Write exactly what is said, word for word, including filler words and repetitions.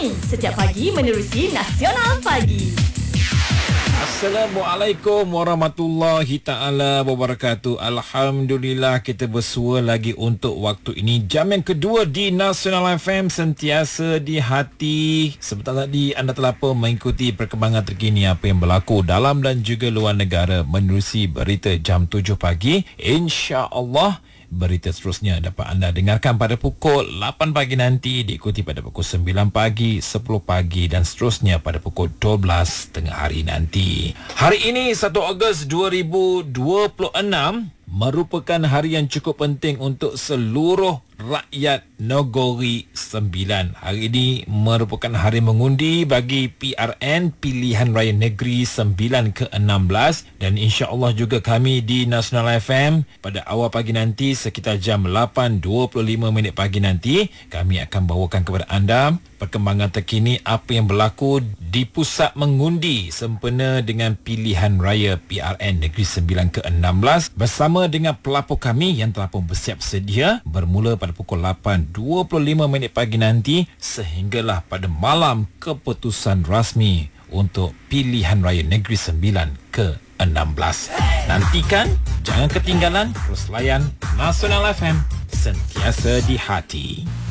kami setiap pagi menerusi Nasional Pagi. Assalamualaikum warahmatullahi ta'ala wabarakatuh. Alhamdulillah kita bersua lagi untuk waktu ini. Jam yang kedua di Nasional F M, sentiasa di hati. Sebentar tadi anda telah pun mengikuti perkembangan terkini apa yang berlaku dalam dan juga luar negara menerusi berita jam tujuh pagi. InsyaAllah berita seterusnya dapat anda dengarkan pada pukul lapan pagi nanti, diikuti pada pukul sembilan pagi, sepuluh pagi dan seterusnya pada pukul dua belas tengah hari nanti. Hari ini satu Ogos dua ribu dua puluh enam merupakan hari yang cukup penting untuk seluruh rakyat Negeri Sembilan. Hari ini merupakan hari mengundi bagi P R N Pilihan Raya Negeri Sembilan ke enam belas, dan insya-Allah juga kami di Nasional F M pada awal pagi nanti sekitar jam lapan dua puluh lima minit pagi nanti kami akan bawakan kepada anda perkembangan terkini apa yang berlaku di pusat mengundi sempena dengan Pilihan Raya P R N Negeri Sembilan ke enam belas bersama dengan pelapor kami yang telah pun bersiap sedia bermula pada pukul lapan dua puluh lima minit pagi nanti sehinggalah pada malam keputusan rasmi untuk Pilihan Raya Negeri Sembilan ke enam belas. Nantikan, jangan ketinggalan, terus layan Nasional F M, sentiasa di hati.